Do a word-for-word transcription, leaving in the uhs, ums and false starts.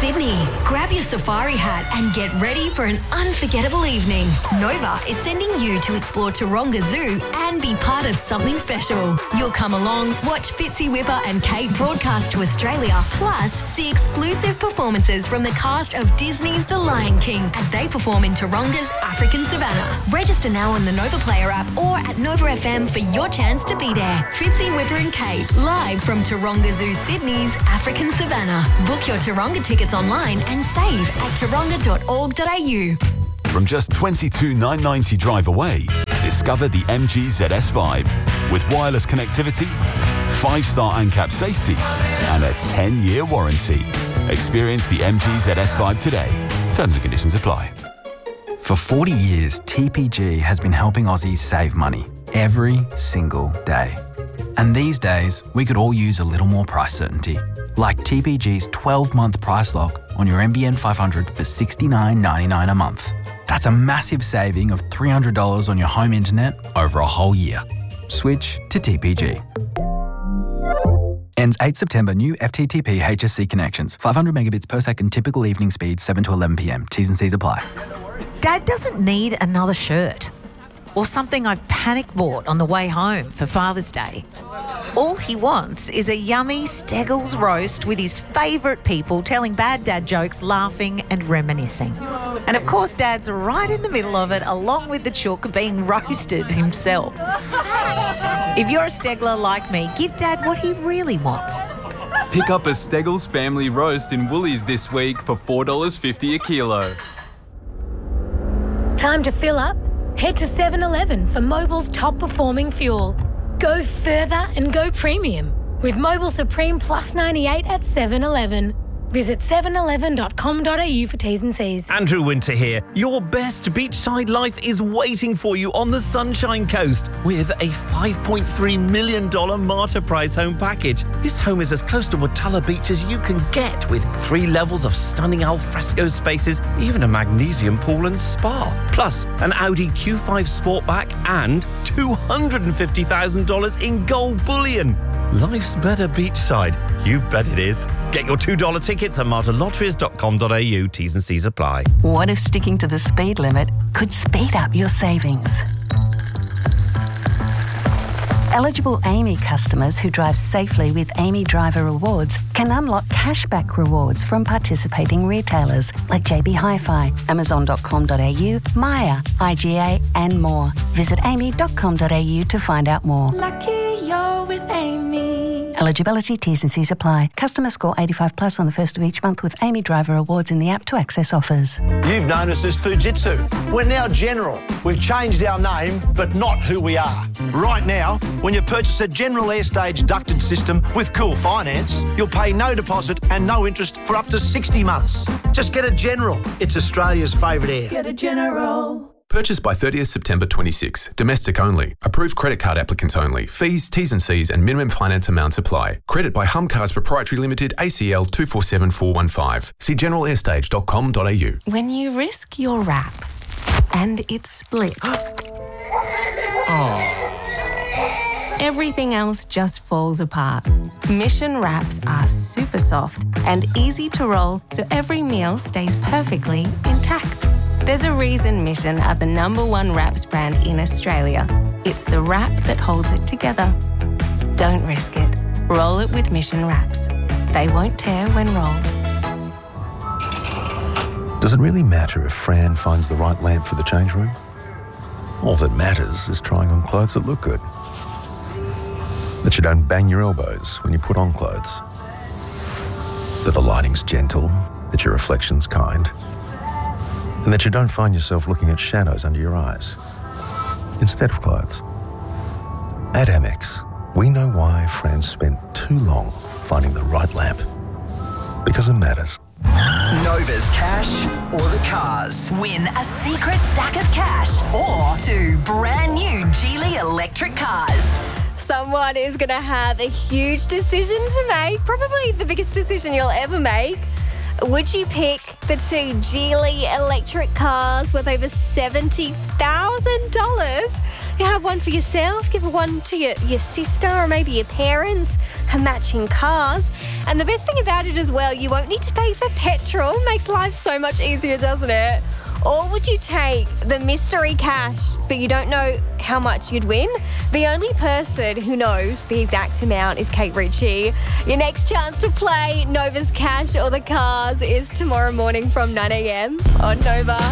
Sydney. Grab your safari hat and get ready for an unforgettable evening. Nova is sending you to explore Taronga Zoo and be part of something special. You'll come along, watch Fitzy Whipper and Kate broadcast to Australia, plus see exclusive performances from the cast of Disney's The Lion King as they perform in Taronga's African Savannah. Register now on the Nova Player app or at Nova F M for your chance to be there. Fitzy Whipper and Kate, live from Taronga Zoo Sydney's African Savannah. Book your Taronga tickets online and save at taronga dot org dot a u. From just twenty-two thousand nine hundred ninety drive away, discover the M G Z S Vibe. With wireless connectivity, five-star ANCAP safety, and a ten-year warranty. Experience the M G Z S Vibe today. Terms and conditions apply. For forty years, T P G has been helping Aussies save money every single day. And these days, we could all use a little more price certainty. Like T P G's twelve-month price lock on your N B N five hundred for sixty-nine ninety-nine a month. That's a massive saving of three hundred dollars on your home internet over a whole year. Switch to T P G. Ends eighth September. New F T T P H S C connections. five hundred megabits per second typical evening speed, seven to eleven p m. T's and C's apply. Dad doesn't need another shirt or something I panic bought on the way home for Father's Day. All he wants is a yummy Steggles roast with his favourite people telling bad dad jokes, laughing and reminiscing. And of course, Dad's right in the middle of it, along with the chook being roasted himself. If you're a Stegler like me, give Dad what he really wants. Pick up a Steggles family roast in Woolies this week for four dollars fifty a kilo. Time to fill up? Head to seven eleven for Mobil's top performing fuel. Go further and go premium with Mobil Supreme Plus ninety-eight at seven eleven. Visit seven eleven dot com dot a u for T's and C's. Andrew Winter here. Your best beachside life is waiting for you on the Sunshine Coast with a five point three million dollars Marta Price home package. This home is as close to Watala Beach as you can get, with three levels of stunning alfresco spaces, even a magnesium pool and spa. Plus, an Audi Q five Sportback and two hundred fifty thousand dollars in gold bullion. Life's better beachside. You bet it is. Get your two dollar tickets at marta lotteries dot com dot a u. T's and C's apply. What if sticking to the speed limit could speed up your savings? Eligible Amy customers who drive safely with Amy Driver Rewards can unlock cashback rewards from participating retailers like J B Hi-Fi, amazon dot com dot a u, Maya, I G A and more. Visit amy dot com dot a u to find out more. Lucky you're with Amy. Eligibility, T's and C's apply. Customer score eighty-five plus on the first of each month with Amy Driver Awards in the app to access offers. You've known us as Fujitsu. We're now General. We've changed our name, but not who we are. Right now, when you purchase a General Airstage ducted system with Cool Finance, you'll pay no deposit and no interest for up to sixty months. Just get a General. It's Australia's favourite air. Get a General. Purchase by thirtieth September twenty-six. Domestic only. Approved credit card applicants only. Fees, T's and C's and minimum finance amounts apply. Credit by Hum Cars Proprietary Limited, A C L two four seven four one five. See general airstage dot com dot a u. When you risk your wrap and it splits, oh. everything else just falls apart. Mission wraps are super soft and easy to roll, so every meal stays perfectly intact. There's a reason Mission are the number one wraps brand in Australia. It's the wrap that holds it together. Don't risk it. Roll it with Mission wraps. They won't tear when rolled. Does it really matter if Fran finds the right lamp for the change room? All that matters is trying on clothes that look good. That you don't bang your elbows when you put on clothes. That the lighting's gentle, that your reflection's kind. And that you don't find yourself looking at shadows under your eyes instead of clothes. At Amex, we know why Fran spent too long finding the right lamp. Because it matters. Nova's cash or the cars. Win a secret stack of cash or two brand new Geely electric cars. Someone is going to have a huge decision to make, probably the biggest decision you'll ever make. Would you pick the two Geely electric cars worth over seventy thousand dollars? You have one for yourself, give one to your, your sister or maybe your parents. for matching cars. And the best thing about it as well, you won't need to pay for petrol. Makes life so much easier, doesn't it? Or would you take the mystery cash, but you don't know how much you'd win? The only person who knows the exact amount is Kate Ritchie. Your next chance to play Nova's Cash or the Cars is tomorrow morning from nine a.m. on Nova.